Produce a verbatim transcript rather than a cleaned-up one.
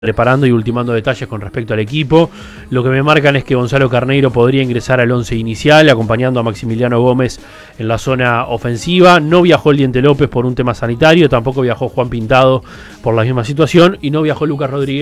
preparando y ultimando detalles con respecto al equipo. Lo que me marcan es que Gonzalo Carneiro podría ingresar al once inicial, acompañando a Maximiliano Gómez en la zona ofensiva. No viajó el Diente López por un tema sanitario, tampoco viajó Juan Pintado por la misma situación y no viajó Lucas Rodríguez